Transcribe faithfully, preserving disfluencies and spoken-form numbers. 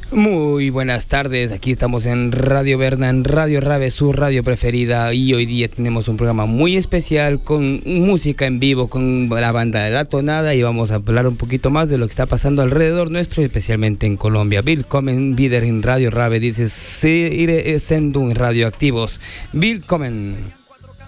Muy buenas tardes, aquí estamos en Radio Berna, en Radio Rave, su radio preferida, y hoy día tenemos un programa muy especial con música en vivo, con la banda de La Tonada, y vamos a hablar un poquito más de lo que está pasando alrededor nuestro, especialmente en Colombia. Willkommen wieder en Radio Rave, dice Sire Sendung Radioactivos. Willkommen.